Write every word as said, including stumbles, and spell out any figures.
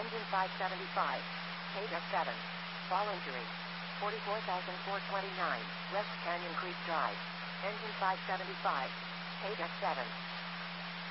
Engine five seventy-five. K D seven. Fall injury. forty-four thousand four hundred twenty-nine. West Canyon Creek Drive. Engine five seventy-five. K D seven.